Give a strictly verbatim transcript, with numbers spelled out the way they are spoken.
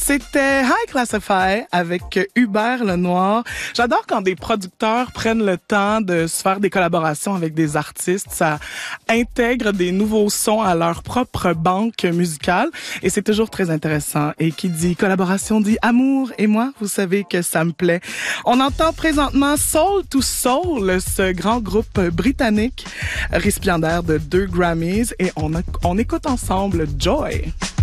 C'était High Classify avec Hubert Lenoir. J'adore quand des producteurs prennent le temps de se faire des collaborations avec des artistes. Ça intègre des nouveaux sons à leur propre banque musicale et c'est toujours très intéressant. Et qui dit collaboration dit amour et moi, vous savez que ça me plaît. On entend présentement Soul to Soul, ce grand groupe britannique récipiendaire de deux Grammys et on, a, on écoute ensemble Joy.